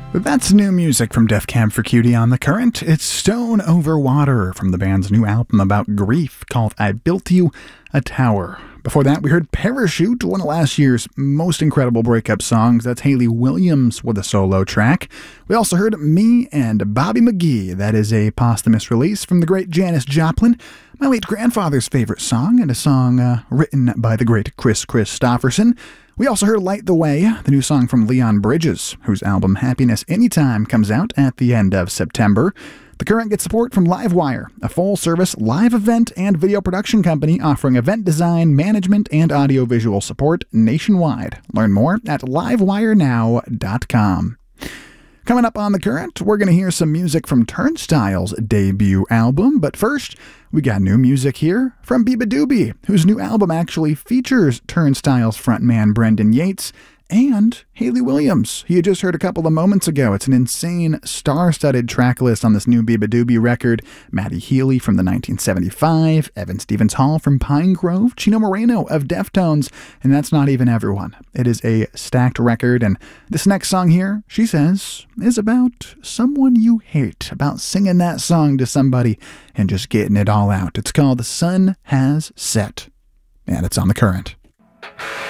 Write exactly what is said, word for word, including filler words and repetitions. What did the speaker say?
That's new music from Def Cab for Cutie on The Current. It's Stone Over Water from the band's new album about grief called I Built You a Tower. Before that, we heard Parachute, one of last year's most incredible breakup songs. That's Hayley Williams with a solo track. We also heard Me and Bobby McGee. That is a posthumous release from the great Janis Joplin, my late grandfather's favorite song, and a song uh, written by the great Chris Christopherson. We also heard Light the Way, the new song from Leon Bridges, whose album Happiness Anytime comes out at the end of September. The Current gets support from Livewire, a full-service live event and video production company offering event design, management, and audiovisual support nationwide. Learn more at livewire now dot com. Coming up on The Current, we're going to hear some music from Turnstile's debut album, but first, we got new music here from beabadoobee, whose new album actually features Turnstile's frontman Brendan Yates and Hayley Williams, who you just heard a couple of moments ago. It's an insane star-studded track list on this new beabadoobee record. Matty Healy from the nineteen seventy-five, Evan Stevens Hall from Pine Grove, Chino Moreno of Deftones, and that's not even everyone. It is a stacked record, and this next song here, she says, is about someone you hate, about singing that song to somebody and just getting it all out. It's called The Sun Has Set, and it's on The Current.